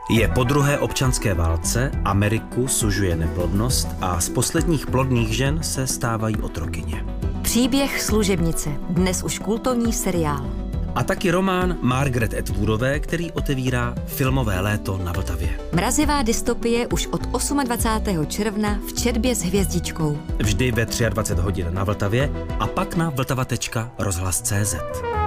Je po druhé občanské válce, Ameriku sužuje neplodnost a z posledních plodných žen se stávají otrokyně. Příběh služebnice, dnes už kultovní seriál. A taky román Margaret Atwoodové, který otevírá filmové léto na Vltavě. Mrazivá dystopie už od 28. června v četbě s hvězdičkou. Vždy ve 23 hodin na Vltavě a pak na vltava.rozhlas.cz.